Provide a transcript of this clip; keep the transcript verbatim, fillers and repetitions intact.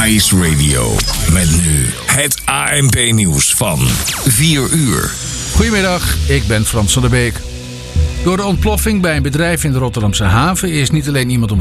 Ice Radio. Met nu het A N P-nieuws van vier uur. Goedemiddag, ik ben Frans van der Beek. Door de ontploffing bij een bedrijf in de Rotterdamse haven is niet alleen iemand om